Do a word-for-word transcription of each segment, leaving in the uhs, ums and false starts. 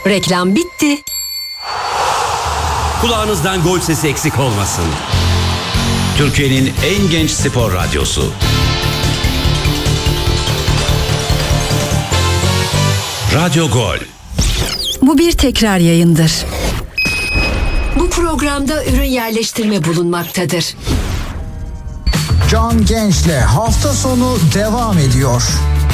Reklam bitti. Kulağınızdan gol sesi eksik olmasın. Türkiye'nin en genç spor radyosu. Radyo Gol. Bu bir tekrar yayındır. Bu programda ürün yerleştirme bulunmaktadır. Can Genç'le hafta sonu devam ediyor.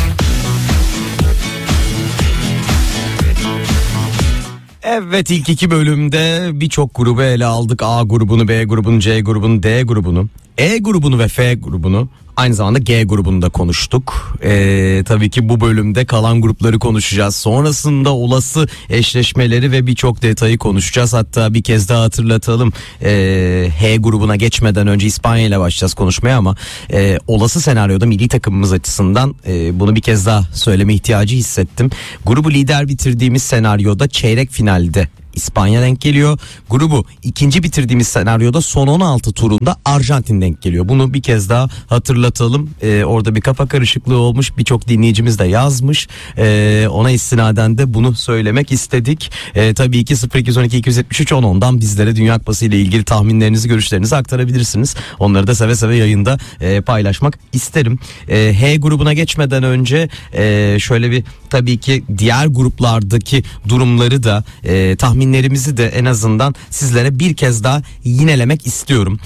Evet, ilk iki bölümde birçok grubu ele aldık. A grubunu, B grubunu, C grubunu, D grubunu, E grubunu ve F grubunu. Aynı zamanda G grubunu da konuştuk. Ee, tabii ki bu bölümde kalan grupları konuşacağız. Sonrasında olası eşleşmeleri ve birçok detayı konuşacağız. Hatta bir kez daha hatırlatalım. Ee, H grubuna geçmeden önce İspanya ile başlayacağız konuşmaya ama e, olası senaryoda milli takımımız açısından e, bunu bir kez daha söyleme ihtiyacı hissettim. Grubu lider bitirdiğimiz senaryoda çeyrek finalde İspanya denk geliyor. Grubu ikinci bitirdiğimiz senaryoda son on altı turunda Arjantin denk geliyor. Bunu bir kez daha hatırlatalım. Ee, orada bir kafa karışıklığı olmuş. Birçok dinleyicimiz de yazmış. Ee, ona istinaden de bunu söylemek istedik. Ee, tabii ki sıfır iki on iki iki yüz yetmiş üç on ondan bizlere Dünya Kupası ile ilgili tahminlerinizi, görüşlerinizi aktarabilirsiniz. Onları da seve seve yayında e, paylaşmak isterim. E, H grubuna geçmeden önce e, şöyle bir tabii ki diğer gruplardaki durumları da e, tahminlerimizi de en azından sizlere bir kez daha yinelemek istiyorum.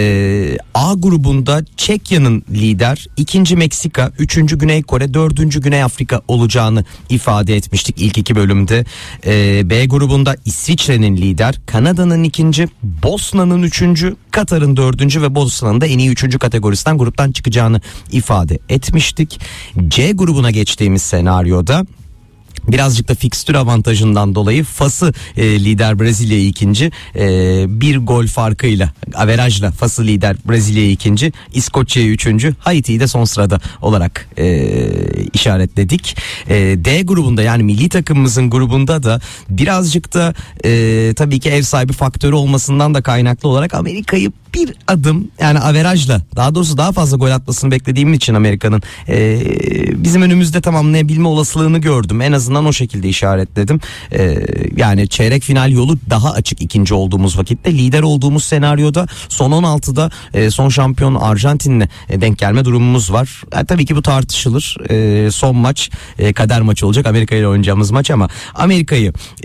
E, A grubunda Çekya'nın lider, ikinci Meksika, üçüncü Güney Kore, dördüncü Güney Afrika olacağını ifade etmiştik ilk iki bölümde. E, B grubunda İsviçre'nin lider, Kanada'nın ikinci, Bosna'nın üçüncü, Katar'ın dördüncü ve Bosna'nın da en iyi üçüncü kategorisinden gruptan çıkacağını ifade etmiştik. C grubuna geçtiğimiz senaryoda birazcık da fikstür avantajından dolayı Fas'ı e, lider, Brezilya'yı ikinci, e, bir gol farkıyla, averajla Fas'ı lider, Brezilya'yı ikinci, İskoçya'yı üçüncü, Haiti'yi de son sırada olarak e, işaretledik. E, D grubunda, yani milli takımımızın grubunda da birazcık da e, tabii ki ev sahibi faktörü olmasından da kaynaklı olarak Amerika'yı bir adım, yani averajla, daha doğrusu daha fazla gol atmasını beklediğim için Amerika'nın e, bizim önümüzde tamamlayabilme olasılığını gördüm. En azından o şekilde işaretledim. E, yani çeyrek final yolu daha açık ikinci olduğumuz vakitte. Lider olduğumuz senaryoda son on altıda e, son şampiyon Arjantin'le e, denk gelme durumumuz var. E, tabii ki bu tartışılır. E, son maç e, kader maçı olacak, Amerika ile oynayacağımız maç, ama Amerika'yı e,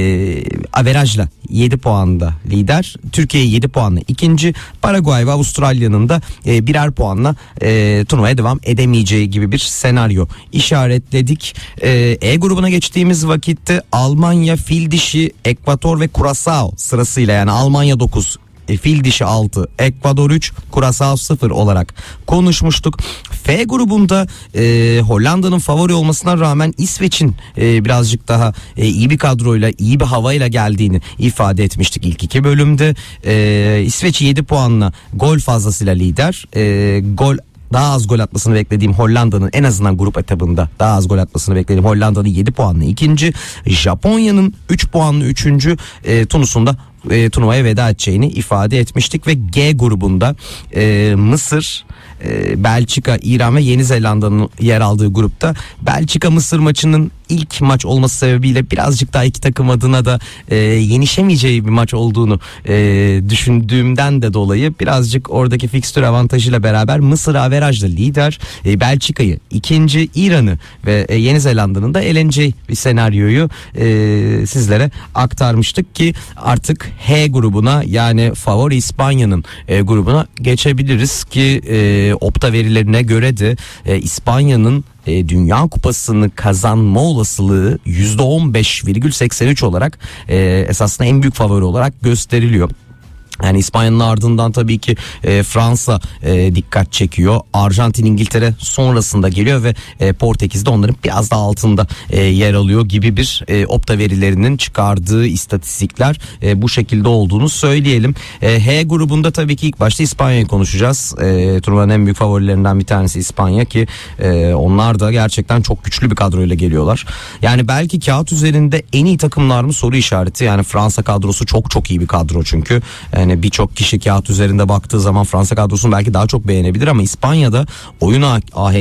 averajla yedi puanda lider, Türkiye'yi yedi puanla ikinci, Paraguay ve Avustralya'nın da e, birer puanla e, turnuvaya devam edemeyeceği gibi bir senaryo işaretledik. E, E grubuna geçtiğimiz vakitte Almanya, Fildişi, Ekvator ve Curaçao sırasıyla, yani Almanya dokuz, E, fil dişi altı, Ekvador üç, Curaçao sıfır olarak konuşmuştuk. F grubunda e, Hollanda'nın favori olmasına rağmen İsveç'in e, birazcık daha e, iyi bir kadroyla, iyi bir havayla geldiğini ifade etmiştik ilk iki bölümde. E, İsveç yedi puanla gol fazlasıyla lider. E, gol Daha az gol atmasını beklediğim Hollanda'nın, en azından grup etabında daha az gol atmasını beklediğim Hollanda'nın yedi puanlı ikinci, Japonya'nın üç puanlı üçüncü, e, Tunus'un da e, turnuvaya veda edeceğini ifade etmiştik. Ve G grubunda e, Mısır, e, Belçika, İran ve Yeni Zelanda'nın yer aldığı grupta Belçika-Mısır maçının ilk maç olması sebebiyle birazcık daha iki takım adına da e, yenişemeyeceği bir maç olduğunu e, düşündüğümden de dolayı birazcık oradaki fikstür avantajıyla beraber Mısır averajla lider, e, Belçika'yı ikinci, İran'ı ve e, Yeni Zelanda'nın da eleneceği bir senaryoyu e, sizlere aktarmıştık ki artık H grubuna, yani favori İspanya'nın e, grubuna geçebiliriz ki e, Opta verilerine göre de e, İspanya'nın E, Dünya Kupası'nı kazanma olasılığı yüzde on beş virgül seksen üç olarak e, esasında en büyük favori olarak gösteriliyor. Yani İspanya'nın ardından tabii ki e, Fransa e, dikkat çekiyor. Arjantin, İngiltere sonrasında geliyor ve e, Portekiz de onların biraz daha altında e, yer alıyor gibi bir e, Opta verilerinin çıkardığı istatistikler e, bu şekilde olduğunu söyleyelim. E, H grubunda tabii ki ilk başta İspanya'yı konuşacağız. E, turnuvanın en büyük favorilerinden bir tanesi İspanya ki e, onlar da gerçekten çok güçlü bir kadroyla geliyorlar. Yani belki kağıt üzerinde en iyi takımlar mı soru işareti. Yani Fransa kadrosu çok çok iyi bir kadro çünkü. E, Yani birçok kişi kağıt üzerinde baktığı zaman Fransa kadrosunu belki daha çok beğenebilir ama İspanya'da oyun ahengi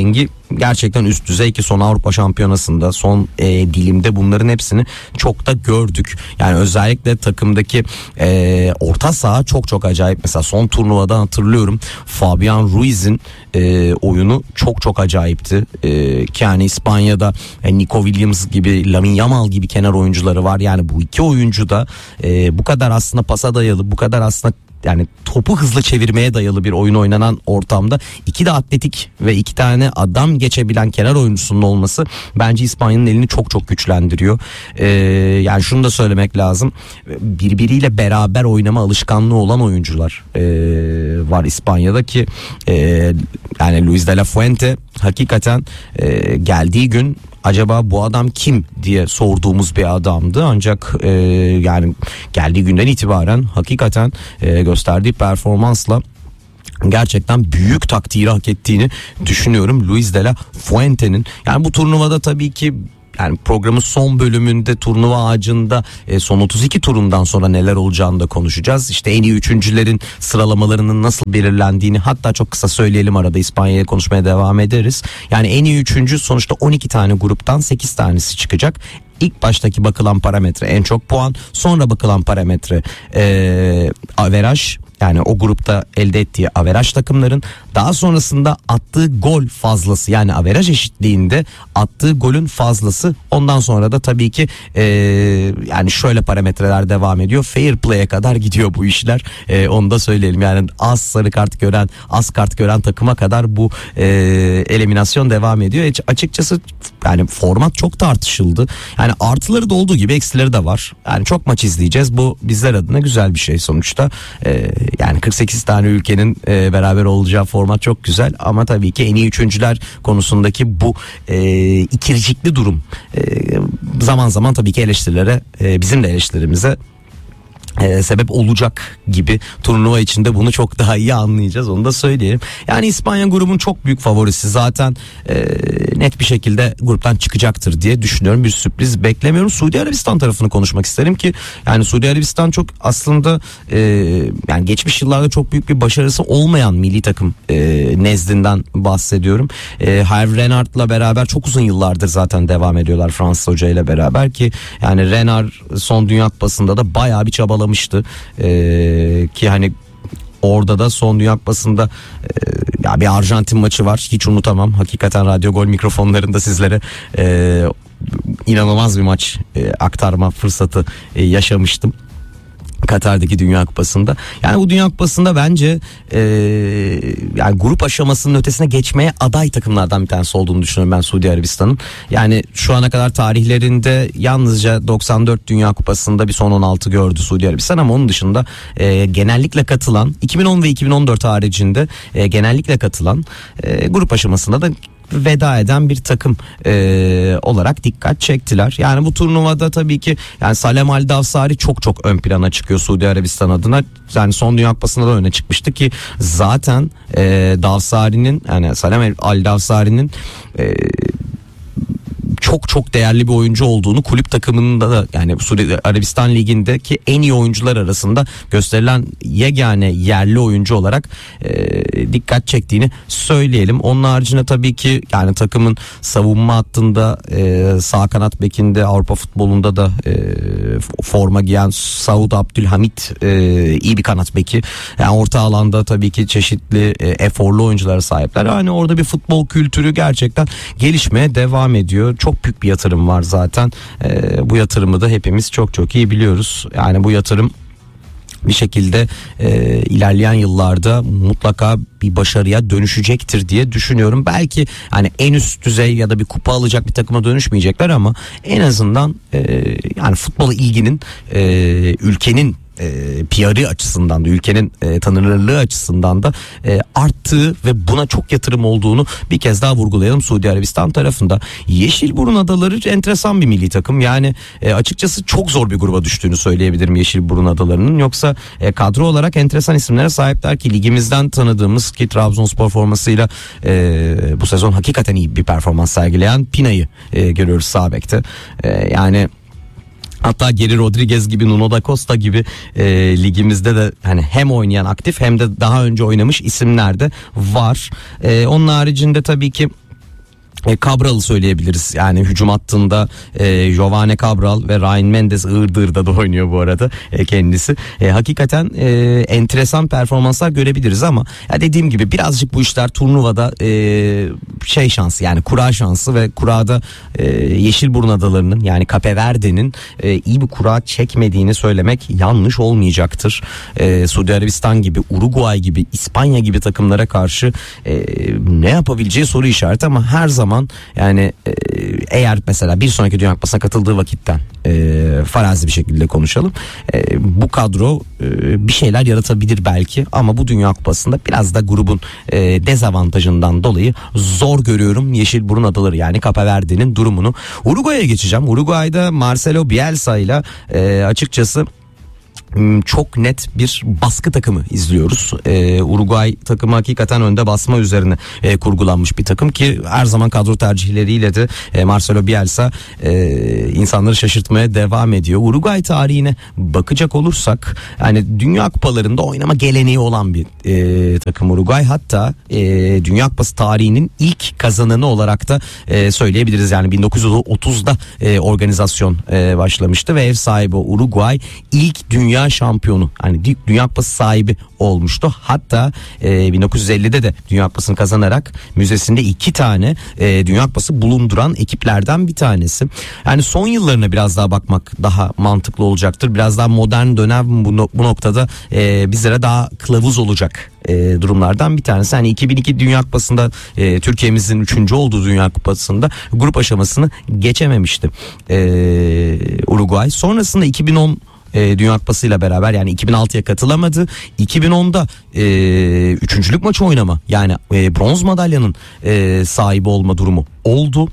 gerçekten üst düzey ki son Avrupa Şampiyonası'nda son e, dilimde bunların hepsini çok da gördük. Yani özellikle takımdaki e, orta saha çok çok acayip. Mesela son turnuvada hatırlıyorum Fabian Ruiz'in e, oyunu çok çok acayipti. E, ki yani İspanya'da e, Nico Williams gibi, Lamine Yamal gibi kenar oyuncuları var. Yani bu iki oyuncu da e, bu kadar aslında pasa dayalı, bu kadar aslında yani topu hızlı çevirmeye dayalı bir oyun oynanan ortamda iki de atletik ve iki tane adam geçebilen kenar oyuncusunun olması bence İspanya'nın elini çok çok güçlendiriyor. Ee, yani şunu da söylemek lazım, birbiriyle beraber oynama alışkanlığı olan oyuncular ee, var İspanya'da ki e, yani Luis de la Fuente hakikaten e, geldiği gün acaba bu adam kim diye sorduğumuz bir adamdı. Ancak e, yani geldiği günden itibaren hakikaten e, gösterdiği performansla gerçekten büyük takdiri hak ettiğini düşünüyorum Luis de la Fuente'nin. Yani bu turnuvada tabii ki yani programın son bölümünde turnuva ağacında e, son otuz iki turundan sonra neler olacağını da konuşacağız. İşte en iyi üçüncülerin sıralamalarının nasıl belirlendiğini hatta çok kısa söyleyelim, arada İspanya'ya konuşmaya devam ederiz. Yani en iyi üçüncü sonuçta on iki tane gruptan sekiz tanesi çıkacak. İlk baştaki bakılan parametre en çok puan, sonra bakılan parametre e, averaj. Yani o grupta elde ettiği averaj takımların, daha sonrasında attığı gol fazlası, yani averaj eşitliğinde attığı golün fazlası. Ondan sonra da tabii ki e, yani şöyle parametreler devam ediyor. Fair play'e kadar gidiyor bu işler. E, onu da söyleyelim. Yani az sarı kart gören, az kart gören takıma kadar bu e, eliminasyon devam ediyor. E, açıkçası yani format çok tartışıldı. Yani artıları da olduğu gibi eksileri de var. Yani çok maç izleyeceğiz. Bu bizler adına güzel bir şey sonuçta. E, yani kırk sekiz tane ülkenin e, beraber olacağı format çok güzel ama tabii ki en iyi üçüncüler konusundaki bu e, ikircikli durum e, zaman zaman tabii ki eleştirilere, e, bizim de eleştirimize Ee, sebep olacak gibi. Turnuva içinde bunu çok daha iyi anlayacağız, onu da söyleyelim. Yani İspanya grubun çok büyük favorisi, zaten e, net bir şekilde gruptan çıkacaktır diye düşünüyorum. Bir sürpriz beklemiyorum. Suudi Arabistan tarafını konuşmak isterim ki yani Suudi Arabistan çok aslında e, yani geçmiş yıllarda çok büyük bir başarısı olmayan milli takım e, nezdinden bahsediyorum. E, Hervé Renard'la beraber çok uzun yıllardır zaten devam ediyorlar Fransız Hoca ile beraber ki yani Renard son Dünya Kupası'nda da bayağı bir çabalamıştı. Ee, ki hani orada da son Dünya Kupası'nda e, ya bir Arjantin maçı var, hiç unutamam. Hakikaten Radyo Gol mikrofonlarında sizlere e, inanılmaz bir maç e, aktarma fırsatı e, yaşamıştım Katar'daki Dünya Kupası'nda. Yani bu Dünya Kupası'nda bence e, yani grup aşamasının ötesine geçmeye aday takımlardan bir tanesi olduğunu düşünüyorum ben Suudi Arabistan'ın. Yani şu ana kadar tarihlerinde yalnızca doksan dört Dünya Kupası'nda bir son on altı gördü Suudi Arabistan ama onun dışında e, genellikle katılan, iki bin on ve iki bin on dört haricinde e, genellikle katılan e, grup aşamasında da veda eden bir takım e, olarak dikkat çektiler. Yani bu turnuvada tabii ki yani Salem Al Davsari çok çok ön plana çıkıyor Suudi Arabistan adına. Yani son Dünya Kupası'nda da öne çıkmıştı ki zaten e, Davsari'nin yani Salem Al Davsari'nin e, çok çok değerli bir oyuncu olduğunu kulüp takımında da yani Suudi Arabistan Ligi'ndeki en iyi oyuncular arasında gösterilen yegane yerli oyuncu olarak e, dikkat çektiğini söyleyelim. Onun haricinde tabii ki yani takımın savunma hattında e, sağ kanat bekinde Avrupa futbolunda da e, forma giyen Saud Abdülhamit e, iyi bir kanat beki. Yani orta alanda tabii ki çeşitli e, eforlu oyunculara sahipler. Yani orada bir futbol kültürü gerçekten gelişmeye devam ediyor. Çok büyük bir yatırım var zaten. Ee, bu yatırımı da hepimiz çok çok iyi biliyoruz. Yani bu yatırım bir şekilde e, ilerleyen yıllarda mutlaka bir başarıya dönüşecektir diye düşünüyorum. Belki hani en üst düzey ya da bir kupa alacak bir takıma dönüşmeyecekler ama en azından e, yani futbola ilginin e, ülkenin E, P R'ı açısından da ülkenin e, tanınırlığı açısından da e, arttığı ve buna çok yatırım olduğunu bir kez daha vurgulayalım Suudi Arabistan tarafında. Yeşilburun Adaları enteresan bir milli takım. Yani e, açıkçası çok zor bir gruba düştüğünü söyleyebilirim Yeşilburun Adaları'nın. Yoksa e, kadro olarak enteresan isimlere sahipler ki ligimizden tanıdığımız ki Trabzonspor formasıyla e, bu sezon hakikaten iyi bir performans sergileyen Pina'yı e, görüyoruz sağ bekte. E, yani hatta Geri Rodriguez gibi, Nuno da Costa gibi e, ligimizde de hani hem oynayan aktif hem de daha önce oynamış isimler de var. E, onun haricinde tabii ki E, Cabral'ı söyleyebiliriz. Yani hücum hattında e, Giovane Cabral ve Ryan Mendes Iğdır'da da oynuyor bu arada e, kendisi. E, hakikaten e, enteresan performanslar görebiliriz ama ya dediğim gibi birazcık bu işler turnuvada e, şey şansı, yani kura şansı ve kurada e, Yeşilburun Adaları'nın, yani Cape Verde'nin e, iyi bir kura çekmediğini söylemek yanlış olmayacaktır. E, Suudi Arabistan gibi, Uruguay gibi, İspanya gibi takımlara karşı e, ne yapabileceği soru işareti ama her zaman yani e, eğer mesela bir sonraki Dünya Kupası'na katıldığı vakitten e, farazi bir şekilde konuşalım. E, bu kadro e, bir şeyler yaratabilir belki ama bu Dünya Kupası'nda biraz da grubun e, dezavantajından dolayı zor görüyorum Yeşilburun Adaları, yani Cape Verde'nin durumunu. Uruguay'a geçeceğim. Uruguay'da Marcelo Bielsa ile e, açıkçası çok net bir baskı takımı izliyoruz. Ee, Uruguay takımı hakikaten önde basma üzerine e, kurgulanmış bir takım ki her zaman kadro tercihleriyle de e, Marcelo Bielsa e, insanları şaşırtmaya devam ediyor. Uruguay tarihine bakacak olursak yani Dünya Kupalarında oynama geleneği olan bir e, takım Uruguay. Hatta e, Dünya Kupası tarihinin ilk kazananı olarak da e, söyleyebiliriz. Yani bin dokuz yüz otuzda e, organizasyon e, başlamıştı ve ev sahibi Uruguay ilk dünya şampiyonu, hani Dünya Kupası sahibi olmuştu. Hatta e, bin dokuz yüz ellide de Dünya Kupası'nı kazanarak müzesinde iki tane e, Dünya Kupası bulunduran ekiplerden bir tanesi. Yani son yıllarına biraz daha bakmak daha mantıklı olacaktır. Biraz daha modern dönem bu, bu noktada e, bizlere daha kılavuz olacak e, durumlardan bir tanesi. Hani iki bin iki Dünya Kupası'nda e, Türkiye'mizin üçüncü olduğu Dünya Kupası'nda grup aşamasını geçememişti e, Uruguay. Sonrasında iki bin on E, Dünya Kupası ile beraber, yani iki bin altıya katılamadı. iki bin onda e, üçüncülük maçı oynama, yani e, bronz madalyanın e, sahibi olma durumu oldu.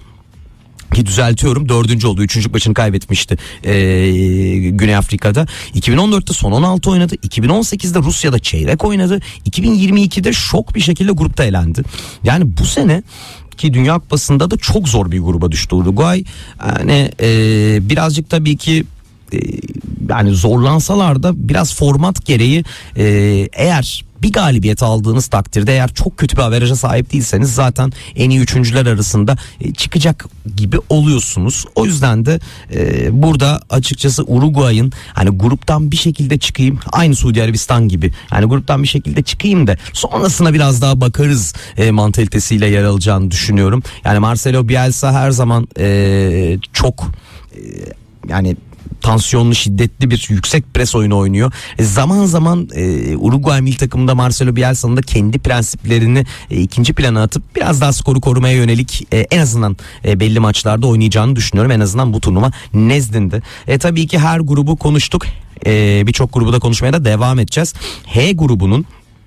Ki düzeltiyorum, dördüncü oldu. Üçüncü maçını kaybetmişti ee, Güney Afrika'da. iki bin on dörtte son on altı oynadı. iki bin on sekizde Rusya'da çeyrek oynadı. iki bin yirmi ikide şok bir şekilde grupta elendi. Yani bu sene ki Dünya Kupası'nda da çok zor bir gruba düştü Uruguay. Yani e, birazcık tabii ki e, yani zorlansalar da biraz format gereği e, eğer bir galibiyet aldığınız takdirde, eğer çok kötü bir averaja sahip değilseniz zaten en iyi üçüncüler arasında çıkacak gibi oluyorsunuz. O yüzden de e, burada açıkçası Uruguay'ın hani gruptan bir şekilde çıkayım, aynı Suudi Arabistan gibi, yani gruptan bir şekilde çıkayım da sonrasına biraz daha bakarız e, mantalitesiyle yer alacağını düşünüyorum. Yani Marcelo Bielsa her zaman e, çok e, yani tansiyonlu, şiddetli bir yüksek pres oyunu oynuyor. E, zaman zaman e, Uruguay milli takımında Marcelo Bielsa'nın da kendi prensiplerini e, ikinci plana atıp biraz daha skoru korumaya yönelik e, en azından e, belli maçlarda oynayacağını düşünüyorum. En azından bu turnuva nezdinde. E, tabii ki her grubu konuştuk. E, Birçok grubu da konuşmaya da devam edeceğiz. H grubunun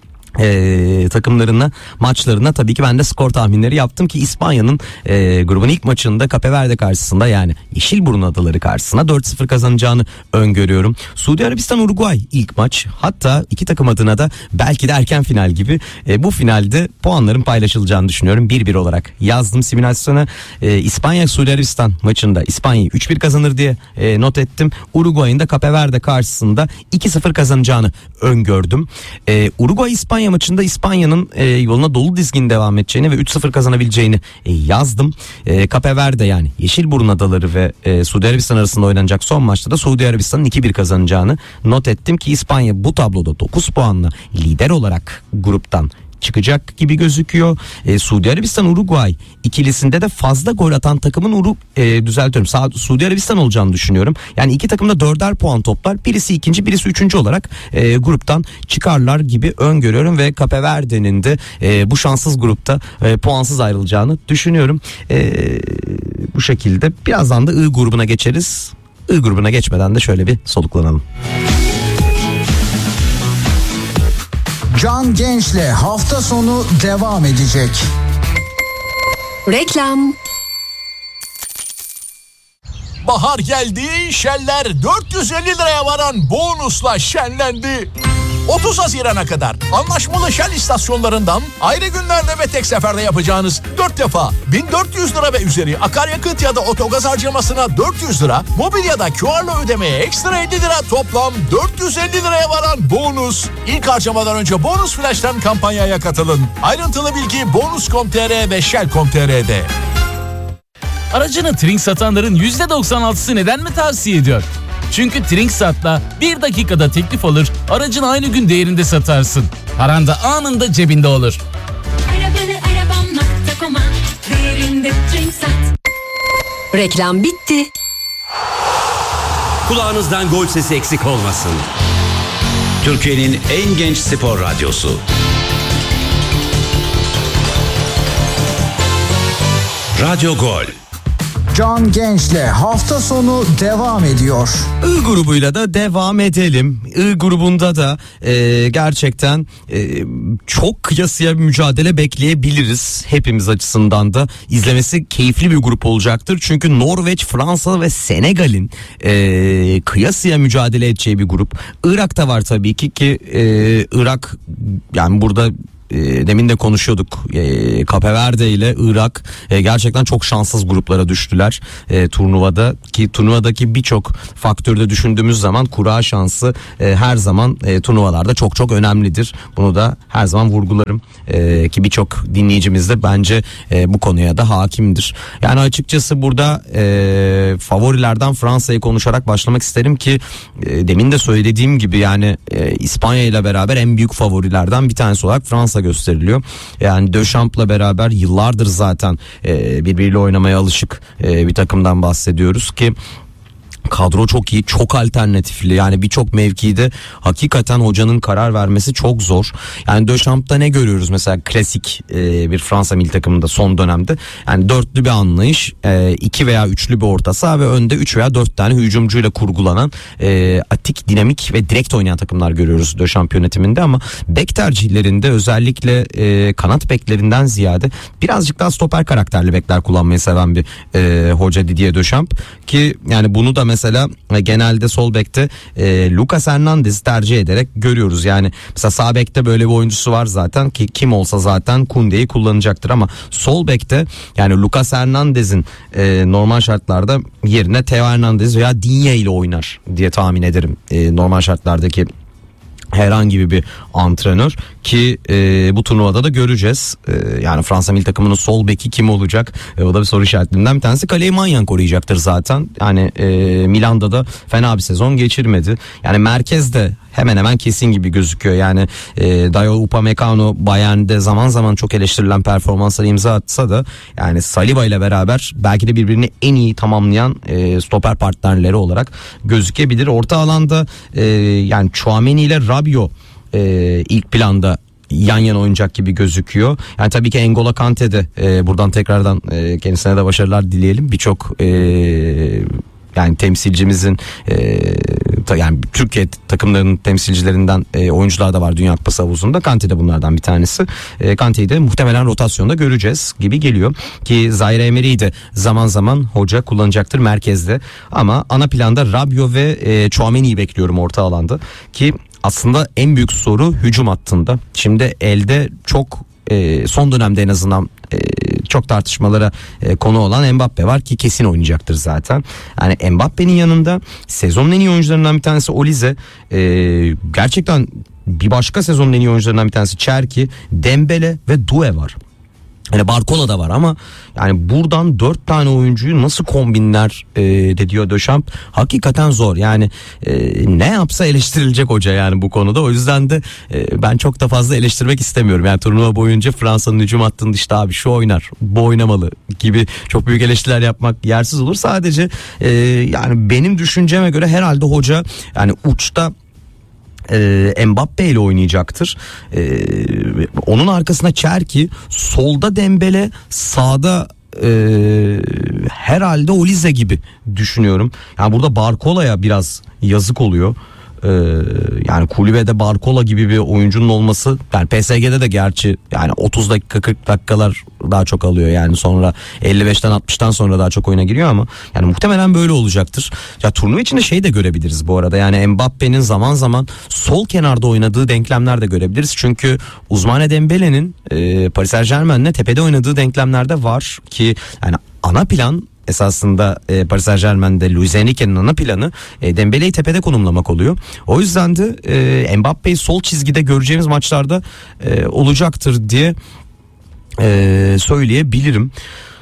Ee, takımlarına, maçlarına tabii ki ben de skor tahminleri yaptım ki İspanya'nın e, grubun ilk maçında Cape Verde karşısında, yani Yeşilburun Adaları karşısına dört sıfır kazanacağını öngörüyorum. Suudi Arabistan Uruguay ilk maç, hatta iki takım adına da belki de erken final gibi e, bu finalde puanların paylaşılacağını düşünüyorum. bir bir olarak yazdım simülasyona. e, İspanya Suudi Arabistan maçında İspanya'yı üç bir kazanır diye e, not ettim. Uruguay'ın da Cape Verde karşısında iki sıfır kazanacağını öngördüm. e, Uruguay İspanya maçında İspanya'nın e, yoluna dolu dizgin devam edeceğini ve üç sıfır kazanabileceğini e, yazdım. E, Cape Verde, yani Yeşilburun Adaları ve e, Suudi Arabistan arasında oynanacak son maçta da Suudi Arabistan'ın iki bir kazanacağını not ettim ki İspanya bu tabloda dokuz puanla lider olarak gruptan çıkacak gibi gözüküyor. E, Suudi Arabistan Uruguay ikilisinde de fazla gol atan takımın Uru e, düzeltiyorum. Sa Suudi Arabistan olacağını düşünüyorum. Yani iki takım da dörder puan toplar. Birisi ikinci, birisi üçüncü olarak e, gruptan çıkarlar gibi öngörüyorum ve Cape Verde'nin de e, bu şanssız grupta e, puansız ayrılacağını düşünüyorum. E, bu şekilde birazdan da I grubuna geçeriz. I grubuna geçmeden de şöyle bir soluklanalım. Can Genç'le hafta sonu devam edecek. Reklam. Bahar geldi, Shell'ler dört yüz elli liraya varan bonusla şenlendi. otuz Haziran'a kadar anlaşmalı Shell istasyonlarından ayrı günlerde ve tek seferde yapacağınız dört defa bin dört yüz lira ve üzeri akaryakıt ya da otogaz harcamasına dört yüz lira, mobilyada Q R'la ödemeye ekstra elli lira, toplam dört yüz elli liraya varan bonus. İlk harcamadan önce Bonus Flash'tan kampanyaya katılın. Ayrıntılı bilgi bonus nokta com nokta tr ve shell nokta com nokta tr'de. aracını Trink satanların yüzde doksan altısı neden mi tavsiye ediyor? Çünkü Trinksat'la bir dakikada teklif alır, aracını aynı gün değerinde satarsın. Paran da anında cebinde olur. Arabanı arabam nokta com'a değerinde Trinksat. Reklam bitti. Kulağınızdan gol sesi eksik olmasın. Türkiye'nin en genç spor radyosu. Radyo Gol. Can Genç'le hafta sonu devam ediyor. I grubuyla da devam edelim. I grubunda da e, gerçekten e, çok kıyasıya bir mücadele bekleyebiliriz. Hepimiz açısından da izlemesi keyifli bir grup olacaktır. Çünkü Norveç, Fransa ve Senegal'in e, kıyasıya mücadele edeceği bir grup. Irak da var tabii ki ki e, Irak yani burada E, demin de konuşuyorduk. E, Cape Verde ile Irak e, gerçekten çok şanssız gruplara düştüler e, turnuvada ki turnuvadaki birçok faktörde düşündüğümüz zaman kura şansı e, her zaman e, turnuvalarda çok çok önemlidir. Bunu da her zaman vurgularım e, ki birçok dinleyicimiz de bence e, bu konuya da hakimdir. Yani açıkçası burada e, favorilerden Fransa'yı konuşarak başlamak isterim ki e, demin de söylediğim gibi yani e, İspanya ile beraber en büyük favorilerden bir tanesi olarak Fransa gösteriliyor. Yani Dechamps'la beraber yıllardır zaten e, birbiriyle oynamaya alışık e, bir takımdan bahsediyoruz ki kadro çok iyi, çok alternatifli. Yani birçok mevkide hakikaten hocanın karar vermesi çok zor. Yani Dechamps'ta ne görüyoruz mesela klasik e, bir Fransa milli takımında son dönemde? Yani dörtlü bir anlayış, e, iki veya üçlü bir orta saha ve önde üç veya dört tane hücumcuyla kurgulanan e, atik, dinamik ve direkt oynayan takımlar görüyoruz Deschamps yönetiminde ama bek tercihlerinde özellikle e, kanat beklerinden ziyade birazcık daha stoper karakterli bekler kullanmayı seven bir e, hoca Didier Deschamps ki yani bunu da mesela genelde sol bekte e, Lucas Hernandez'i tercih ederek görüyoruz. Yani mesela sağ bekte böyle bir oyuncusu var zaten ki kim olsa zaten Koundé'yi kullanacaktır ama sol bekte yani Lucas Hernandez'in e, normal şartlarda yerine Theo Hernandez veya Digne ile oynar diye tahmin ederim. E, normal şartlardaki herhangi bir antrenör ki e, bu turnuvada da göreceğiz. E, yani Fransa milli takımının sol beki kim olacak? E, o da bir soru işaretlerinden bir tanesi. Kaleyi Maignan koruyacaktır zaten. Yani e, Milan'da da fena bir sezon geçirmedi. Yani merkezde hemen hemen kesin gibi gözüküyor. Yani e, Dayot Upamecano Bayern'de zaman zaman çok eleştirilen performanslara imza atsa da yani Saliba ile beraber belki de birbirini en iyi tamamlayan e, stoper partnerleri olarak gözükebilir. Orta alanda e, yani Tchouaméni ile Rabiot e, ilk planda yan yana oynayacak gibi gözüküyor. Yani tabii ki N'Golo Kante de e, buradan tekrardan e, kendisine de başarılar dileyelim. Birçok e, yani temsilcimizin e, ta, yani Türkiye takımlarının temsilcilerinden e, oyuncular da var Dünya Kupası havuzunda. Kante de bunlardan bir tanesi. E, Kante'yi de muhtemelen rotasyonda göreceğiz gibi geliyor. Ki Zaire Emery'i de zaman zaman hoca kullanacaktır merkezde. Ama ana planda Rabiot ve e, Tchouaméni'yi bekliyorum orta alanda. Ki aslında en büyük soru hücum hattında. Şimdi elde çok e, son dönemde en azından e, çok tartışmalara e, konu olan Mbappe var ki kesin oynayacaktır zaten. Yani Mbappe'nin yanında sezonun en iyi oyuncularından bir tanesi Olise. E, gerçekten bir başka sezonun en iyi oyuncularından bir tanesi Cherki, Dembele ve Doué var. Yani Barcola da var ama yani buradan dört tane oyuncuyu nasıl kombinler e, de diyor Deschamps. Hakikaten zor. Yani e, ne yapsa eleştirilecek hoca yani bu konuda. O yüzden de e, ben çok da fazla eleştirmek istemiyorum. Yani turnuva boyunca Fransa'nın hücum hattında işte abi şu oynar, bu oynamalı gibi çok büyük eleştiriler yapmak yersiz olur. Sadece e, yani benim düşünceme göre herhalde hoca yani uçta Ee, Mbappe ile oynayacaktır. Ee, onun arkasına Cherki, solda Dembele, sağda e, herhalde Olise gibi düşünüyorum. Yani burada Barcola'ya biraz yazık oluyor. Ee, yani kulübede Barcola gibi bir oyuncunun olması yani P S G'de de gerçi yani otuz dakika kırk dakikalar daha çok alıyor yani sonra elli beşten altmıştan sonra daha çok oyuna giriyor ama yani muhtemelen böyle olacaktır. Ya turnuva içinde şey de görebiliriz bu arada yani Mbappe'nin zaman zaman sol kenarda oynadığı denklemler de görebiliriz. Çünkü Ousmane Dembele'nin e, Paris Saint-Germain'le tepede oynadığı denklemlerde var ki yani ana plan esasında e, Paris Saint-Germain'de Luis Enrique'nin ana planı e, Dembele'yi tepede konumlamak oluyor. O yüzden de e, Mbappe'yi sol çizgide göreceğimiz maçlarda e, olacaktır diye e, söyleyebilirim.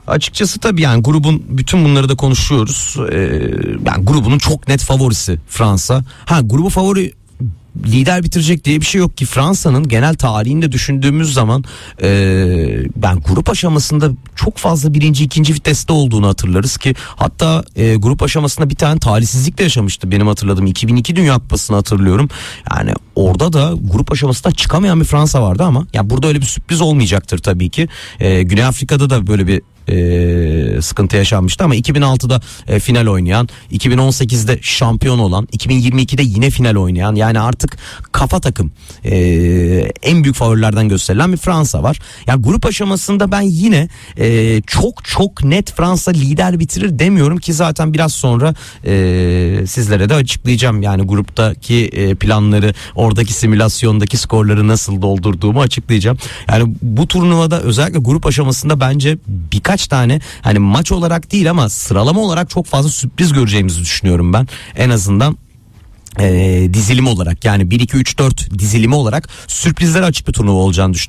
Açıkçası tabii yani grubun bütün bunları da konuşuyoruz. Ee, yani grubunun çok net favorisi Fransa. Ha grubu favori lider bitirecek diye bir şey yok ki. Fransa'nın genel tarihinde düşündüğümüz zaman e, ben grup aşamasında çok fazla birinci ikinci viteste olduğunu hatırlarız ki hatta e, grup aşamasında bir tane talihsizlik de yaşamıştı benim hatırladığım iki bin iki Dünya Kupası'nı hatırlıyorum. Yani orada da grup aşamasında çıkamayan bir Fransa vardı ama ya burada öyle bir sürpriz olmayacaktır tabii ki. E, Güney Afrika'da da böyle bir e, sıkıntı yaşanmıştı ama iki bin altıda e, final oynayan, iki bin on sekizde şampiyon olan, iki bin yirmi ikide yine final oynayan, yani artık kafa takım e, en büyük favorilerden gösterilen bir Fransa var. Yani grup aşamasında ben yine e, çok çok net Fransa lider bitirir demiyorum ki zaten biraz sonra e, sizlere de açıklayacağım. Yani gruptaki e, planları, oradaki simülasyondaki skorları nasıl doldurduğumu açıklayacağım. Yani bu turnuvada özellikle grup aşamasında bence birkaç tane hani maç olarak değil ama sıralama olarak çok fazla sürpriz göreceğimizi düşünüyorum ben. En azından e, dizilim olarak, yani bir iki üç dört dizilimi olarak sürprizlere açık bir turnuva olacağını düşünüyorum.